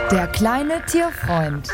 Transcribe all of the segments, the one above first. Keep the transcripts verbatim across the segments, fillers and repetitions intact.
Der kleine Tierfreund.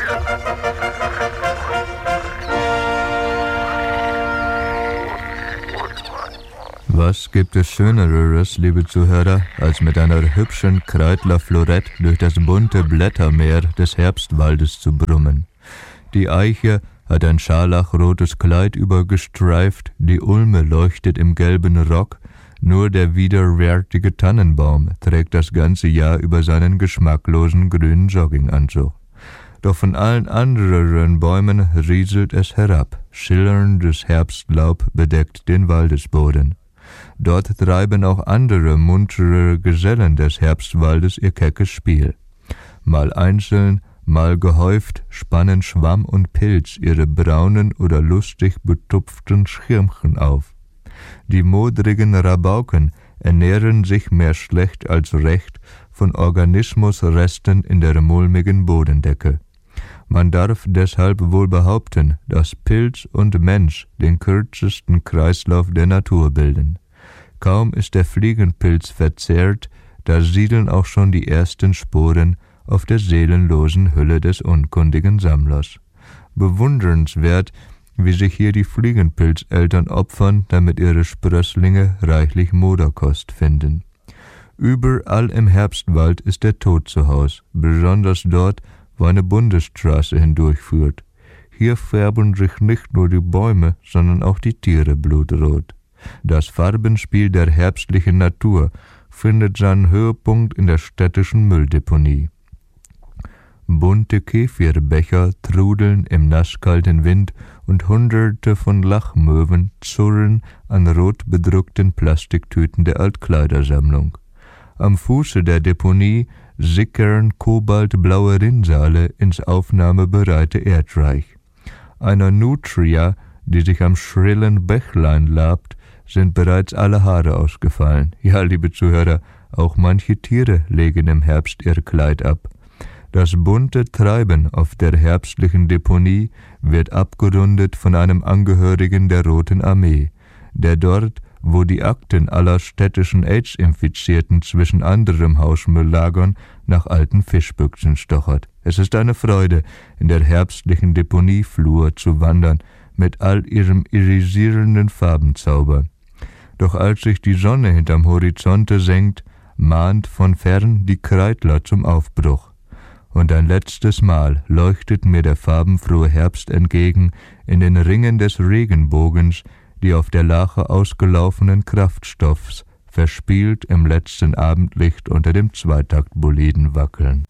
Was gibt es Schöneres, liebe Zuhörer, als mit einer hübschen Kreidler-Florette durch das bunte Blättermeer des Herbstwaldes zu brummen? Die Eiche hat ein scharlachrotes Kleid übergestreift, die Ulme leuchtet im gelben Rock, nur der widerwärtige Tannenbaum trägt das ganze Jahr über seinen geschmacklosen grünen Jogginganzug. Doch von allen anderen Bäumen rieselt es herab, schillerndes Herbstlaub bedeckt den Waldesboden. Dort treiben auch andere muntere Gesellen des Herbstwaldes ihr keckes Spiel. Mal einzeln, mal gehäuft spannen Schwamm und Pilz ihre braunen oder lustig betupften Schirmchen auf. Die modrigen Rabauken ernähren sich mehr schlecht als recht von Organismusresten in der mulmigen Bodendecke. Man darf deshalb wohl behaupten, dass Pilz und Mensch den kürzesten Kreislauf der Natur bilden. Kaum ist der Fliegenpilz verzehrt, da siedeln auch schon die ersten Sporen auf der seelenlosen Hülle des unkundigen Sammlers. Bewundernswert, wie sich hier die Fliegenpilzeltern opfern, damit ihre Sprösslinge reichlich Moderkost finden. Überall im Herbstwald ist der Tod zu Haus, besonders dort, wo eine Bundesstraße hindurchführt. Hier färben sich nicht nur die Bäume, sondern auch die Tiere blutrot. Das Farbenspiel der herbstlichen Natur findet seinen Höhepunkt in der städtischen Mülldeponie. Bunte Kefirbecher trudeln im nasskalten Wind und Hunderte von Lachmöwen zurren an rot bedruckten Plastiktüten der Altkleidersammlung. Am Fuße der Deponie sickern kobaltblaue Rinnsale ins aufnahmebereite Erdreich. Einer Nutria, die sich am schrillen Bächlein labt, sind bereits alle Haare ausgefallen. Ja, liebe Zuhörer, auch manche Tiere legen im Herbst ihr Kleid ab. Das bunte Treiben auf der herbstlichen Deponie wird abgerundet von einem Angehörigen der Roten Armee, der dort, wo die Akten aller städtischen AIDS-Infizierten zwischen anderem Hausmüll lagern, nach alten Fischbüchsen stochert. Es ist eine Freude, in der herbstlichen Deponieflur zu wandern, mit all ihrem irisierenden Farbenzauber. Doch als sich die Sonne hinterm Horizonte senkt, mahnt von fern die Kreidler zum Aufbruch. Und ein letztes Mal leuchtet mir der farbenfrohe Herbst entgegen in den Ringen des Regenbogens, die auf der Lache ausgelaufenen Kraftstoffs verspielt im letzten Abendlicht unter dem Zweitaktboliden wackeln.